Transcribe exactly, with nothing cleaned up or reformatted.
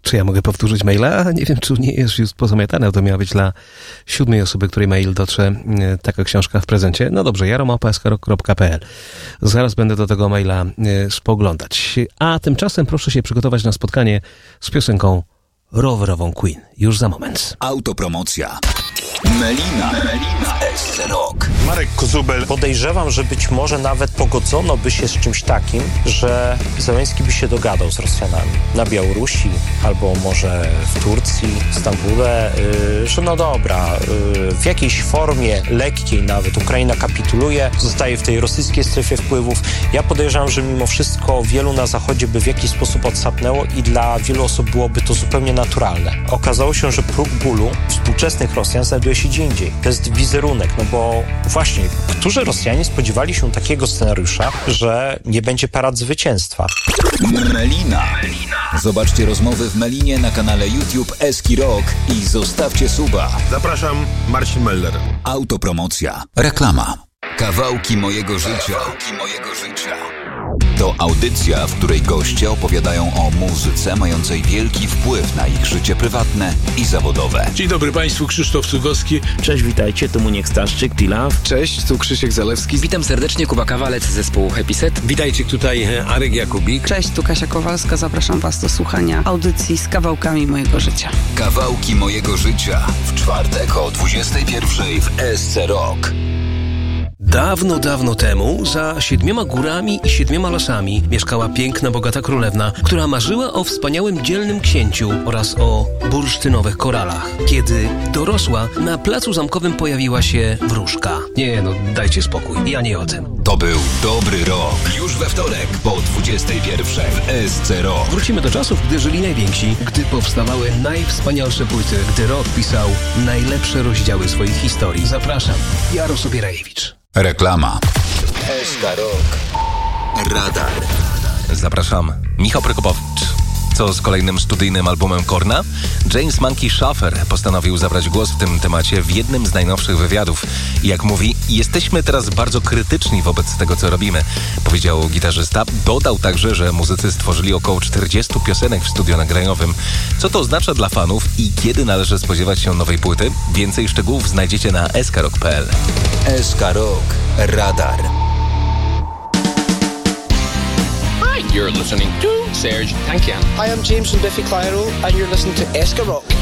Czy ja mogę powtórzyć maila? Nie wiem, czy nie jest już pozamiatane. To miała być dla siódmej osoby, której mail dotrze e, taka książka w prezencie. No dobrze, jaromałpa s k rock kropka p l. Zaraz będę do tego maila e, spoglądać. A tymczasem proszę się przygotować na spotkanie z piosenką rowerową Queen. Już za moment. Autopromocja. Melina. Melina. S C Rock. Marek Kozubel. Podejrzewam, że być może nawet pogodzono by się z czymś takim, że Zełenski by się dogadał z Rosjanami na Białorusi albo może w Turcji, w Stambule, yy, że no dobra, yy, w jakiejś formie lekkiej nawet Ukraina kapituluje, zostaje w tej rosyjskiej strefie wpływów. Ja podejrzewam, że mimo wszystko wielu na Zachodzie by w jakiś sposób odsapnęło i dla wielu osób byłoby to zupełnie naturalne. Okazało się, że próg bólu współczesnych Rosjan znajduje się gdzie indziej. To jest wizerunek, no bo właśnie, którzy Rosjanie spodziewali się takiego scenariusza, że nie będzie parad zwycięstwa? Melina. Zobaczcie rozmowy w Melinie na kanale YouTube Eski Rock i zostawcie suba. Zapraszam, Marcin Meller. Autopromocja. Reklama. Kawałki mojego życia. Kawałki mojego życia. To audycja, w której goście opowiadają o muzyce mającej wielki wpływ na ich życie prywatne i zawodowe. Dzień dobry Państwu, Krzysztof Cugowski. Cześć, witajcie, tu Muniek Staszczyk, T-Love. Cześć, tu Krzysiek Zalewski. Witam serdecznie, Kuba Kawalec z zespołu Happy Set. Witajcie, tutaj Arek Jakubik. Cześć, tu Kasia Kowalska, zapraszam Was do słuchania audycji z kawałkami mojego życia. Kawałki mojego życia w czwartek o dwudziestej pierwszej w S C Rock. Dawno, dawno temu, za siedmioma górami i siedmioma lasami mieszkała piękna, bogata królewna, która marzyła o wspaniałym, dzielnym księciu oraz o bursztynowych koralach. Kiedy dorosła, na placu zamkowym pojawiła się wróżka. Nie, no dajcie spokój, ja nie o tym. To był dobry rok. Już we wtorek po dwudziestej pierwszej w S C Rock. Wrócimy do czasów, gdy żyli najwięksi, gdy powstawały najwspanialsze płyty, gdy rock pisał najlepsze rozdziały swoich historii. Zapraszam, Jaros Obierajewicz. Reklama. S K Rock. Radar. Zapraszam, Michał Prokopowicz. Co z kolejnym studyjnym albumem Korna? James Monkey Schaffer postanowił zabrać głos w tym temacie w jednym z najnowszych wywiadów. I jak mówi, jesteśmy teraz bardzo krytyczni wobec tego, co robimy, powiedział gitarzysta. Dodał także, że muzycy stworzyli około czterdzieści piosenek w studio nagraniowym. Co to oznacza dla fanów i kiedy należy spodziewać się nowej płyty? Więcej szczegółów znajdziecie na s k rock kropka p l. S K Rock. Radar. You're listening to Serge Tankian. Hi, I'm James from Biffy Clyro, and you're listening to S K Rock.